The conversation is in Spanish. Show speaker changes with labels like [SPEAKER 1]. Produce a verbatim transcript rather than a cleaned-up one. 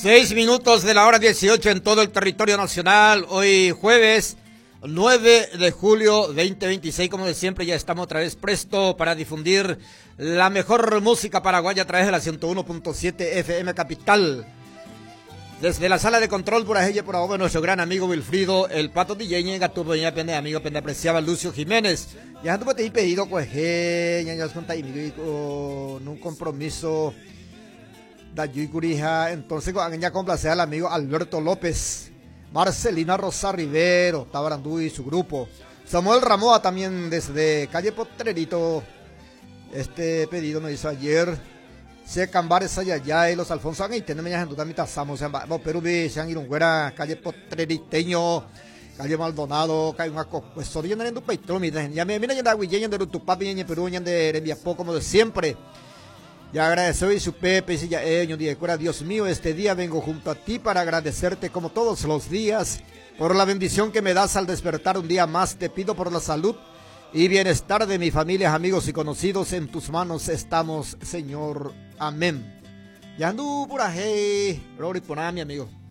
[SPEAKER 1] Seis minutos de la hora dieciocho en todo el territorio nacional. Hoy jueves nueve de julio veinte veintiséis, como de siempre, ya estamos otra vez presto para difundir la mejor música paraguaya a través de la ciento uno punto siete F M Capital. Desde la sala de control por ahí, por ahora, nuestro gran amigo Wilfrido, el Pato D J, Gatubo, ya pende amigo, pende apreciaba Lucio Jiménez. Ya ando te he pedido, pues, ya ya con un compromiso da Curija, entonces ya complacer al amigo Alberto López, Marcelina Rosa Rivero, Tabarandú y su grupo, Samuel Ramoa también desde calle Potrerito. Este pedido nos hizo ayer. Se Cambares allá y los Alfonso y tenemos ya en duda mitad Samo, Perú, San Irunguera, calle Potreriteño, calle Maldonado, calle una pues soy en tu patrón, ya me mira ya da Guillén de tu papi en Perú, ya de Reviapó, como de siempre. Ya agradezco y su Pepe y ya ellos día fuera, Dios mío, este día vengo junto a ti para agradecerte como todos los días por la bendición que me das al despertar un día más. Te pido por la salud y bienestar de mi familia, amigos y conocidos. En tus manos estamos, Señor. Amén. Ya ando por ahí, Rory, por ahí, mi amigo.